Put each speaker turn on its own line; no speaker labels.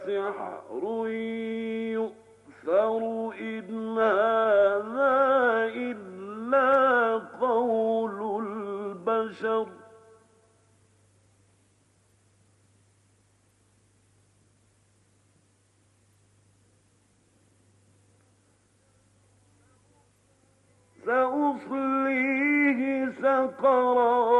سحر يؤثر إن هذا إلا قول البشر سأصليه سقرا